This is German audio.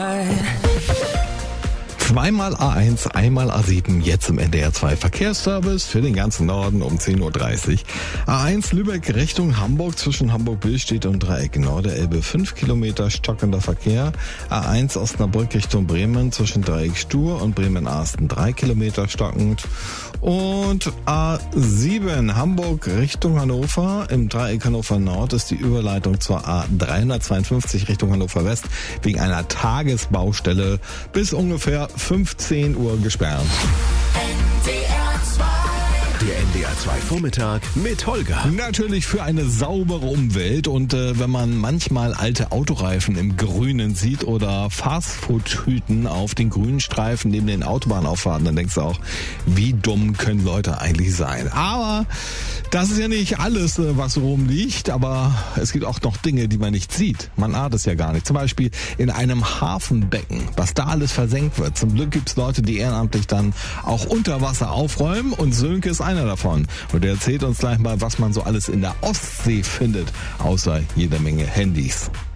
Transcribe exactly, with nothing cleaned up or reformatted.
Zweimal A eins, einmal A sieben, jetzt im N D R zwei Verkehrsservice für den ganzen Norden um zehn Uhr dreißig. A eins Lübeck Richtung Hamburg zwischen Hamburg-Billstedt und Dreieck Norderelbe fünf Kilometer stockender Verkehr. A eins Osnabrück Richtung Bremen zwischen Dreieck Stur und Bremen-Arsten drei Kilometer stockend. Und A sieben Hamburg Richtung Hannover. Im Dreieck Hannover Nord ist die Überleitung zur A dreihundertzweiundfünfzig Richtung Hannover West wegen einer Tagesbaustelle bis ungefähr fünfzehn Uhr gesperrt. Der N D R zwei Vormittag mit Holger. Natürlich für eine saubere Umwelt und äh, wenn man manchmal alte Autoreifen im Grünen sieht oder Fastfood-Tüten auf den grünen Streifen neben den Autobahnauffahrten, dann denkst du auch, wie dumm können Leute eigentlich sein. Aber das ist ja nicht alles, äh, was rumliegt, aber es gibt auch noch Dinge, die man nicht sieht. Man ahnt es ja gar nicht. Zum Beispiel in einem Hafenbecken, was da alles versenkt wird. Zum Glück gibt es Leute, die ehrenamtlich dann auch unter Wasser aufräumen und Sönke ist einer davon. Und er erzählt uns gleich mal, was man so alles in der Ostsee findet, außer jede Menge Handys.